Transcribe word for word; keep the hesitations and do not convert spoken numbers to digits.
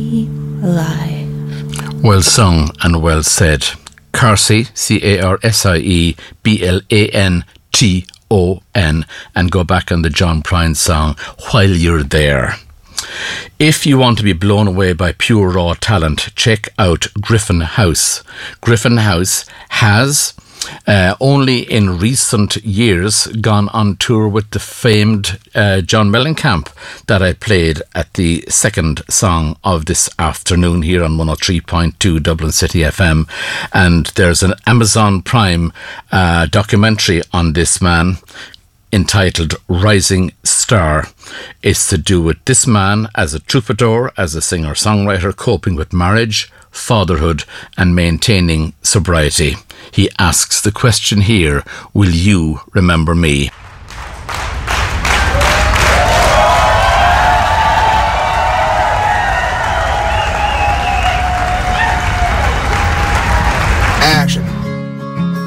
me alive. Well sung and well said. Carsie, C A R S I E B L A N T O N, and go back on the John Prine song, While You're There. If you want to be blown away by pure raw talent, check out Griffin House. Griffin House has uh, only in recent years gone on tour with the famed uh, John Mellencamp that I played at the second song of this afternoon here on one oh three point two Dublin City F M. And there's an Amazon Prime uh, documentary on this man entitled Rising Star. It's to do with this man as a troubadour, as a singer-songwriter, coping with marriage, fatherhood and maintaining sobriety. He asks the question here, will you remember me? Action.